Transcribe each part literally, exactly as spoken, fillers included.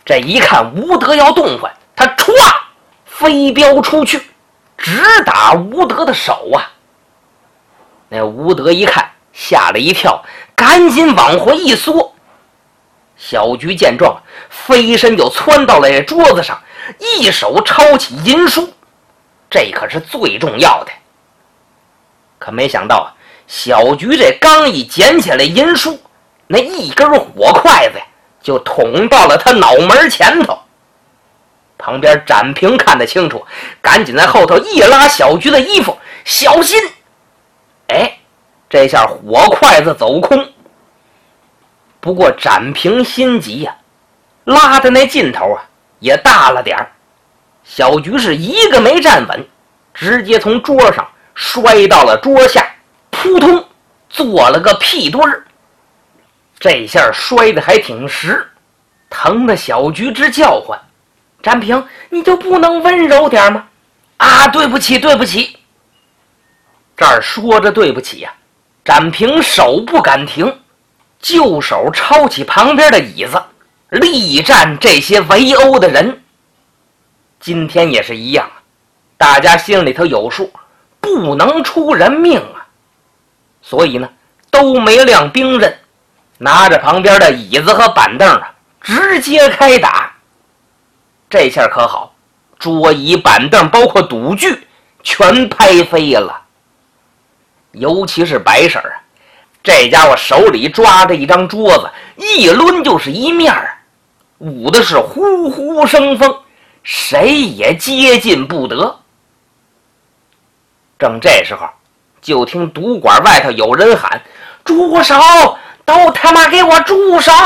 这一看吴德要动唤，他歘飞镖出去，直打吴德的手啊！那吴德一看，吓了一跳，赶紧往回一缩。小菊见状，飞身就窜到了这桌子上，一手抄起银书，这可是最重要的。可没想到啊，小菊这刚一捡起来银书，那一根火筷子呀就捅到了他脑门前头。旁边展平看得清楚，赶紧在后头一拉小菊的衣服，小心！哎，这下火筷子走空。不过展平心急呀、啊，拉的那劲头啊也大了点儿。小菊是一个没站稳，直接从桌上摔到了桌下，扑通做了个屁墩儿。这下摔得还挺实，疼得小菊直叫唤。展平，你就不能温柔点吗？啊，对不起，对不起。这儿说着对不起呀、啊，展平手不敢停，就手抄起旁边的椅子，力战这些围殴的人。今天也是一样啊，大家心里头有数，不能出人命啊，所以呢，都没亮兵刃，拿着旁边的椅子和板凳啊，直接开打。这下可好，桌椅板凳包括赌具全拍飞了。尤其是白婶啊，这家伙手里抓着一张桌子，一抡就是一面啊，舞的是呼呼生风，谁也接近不得。正这时候，就听赌馆外头有人喊：“住手！都他妈给我住手！”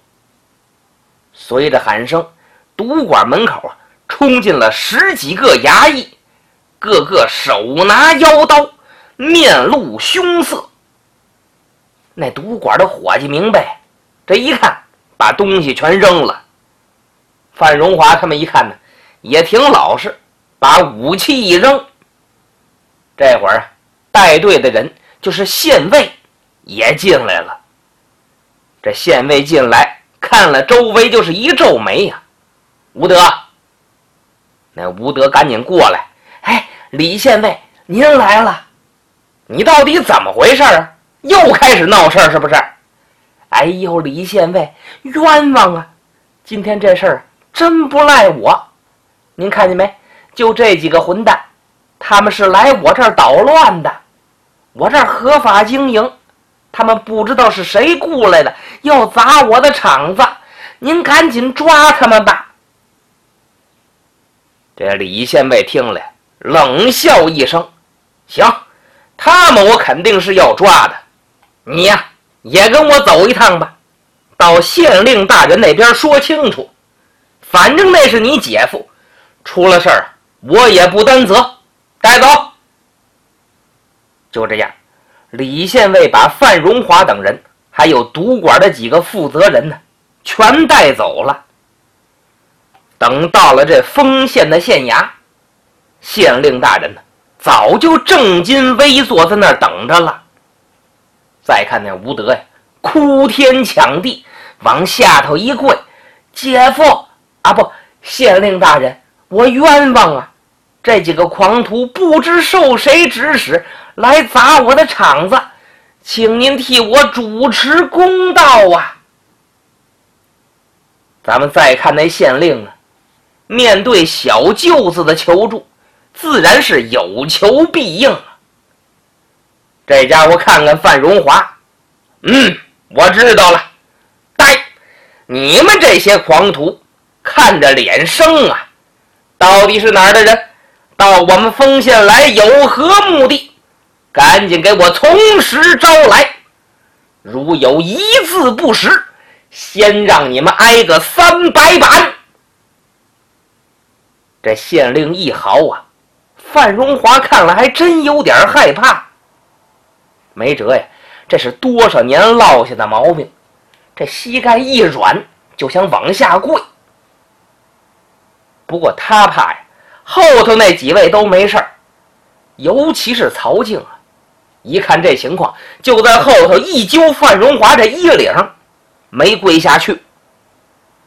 随着喊声，赌馆门口啊，冲进了十几个衙役，个个手拿腰刀，面露凶色。那赌馆的伙计明白，这一看把东西全扔了。范荣华他们一看呢，也挺老实，把武器一扔。这会儿啊，带队的人就是县尉也进来了。这县尉进来看了周围，就是一皱眉呀、啊。吴德，那吴德赶紧过来，哎，李县尉您来了，你到底怎么回事啊？又开始闹事是不是？哎呦，李县尉冤枉啊！今天这事儿真不赖我，您看见没？就这几个混蛋，他们是来我这儿捣乱的，我这儿合法经营，他们不知道是谁雇来的，要砸我的场子，您赶紧抓他们吧。这李县尉听了，冷笑一声：“行，他们我肯定是要抓的，你呀、啊、也跟我走一趟吧，到县令大人那边说清楚。反正那是你姐夫，出了事儿我也不担责，带走。”就这样，李县尉把范荣华等人还有赌馆的几个负责人呢，全带走了。等到了这丰县的县衙，县令大人呢早就正襟危坐在那儿等着了。再看那吴德呀，哭天抢地，往下头一跪：“姐夫啊，不，县令大人，我冤枉啊！这几个狂徒不知受谁指使来砸我的场子，请您替我主持公道啊！”咱们再看那县令啊，面对小舅子的求助，自然是有求必应啊。这家伙看看范荣华，嗯，我知道了。呆，你们这些狂徒，看着脸生啊！到底是哪儿的人？到我们丰县来有何目的？赶紧给我从实招来！如有一字不实，先让你们挨个三百板！这县令一嚎啊，范荣华看了还真有点害怕。没辙呀，这是多少年落下的毛病，这膝盖一软就想往下跪。不过他怕呀，后头那几位都没事儿，尤其是曹静啊，一看这情况，就在后头一揪范荣华这衣领，没跪下去，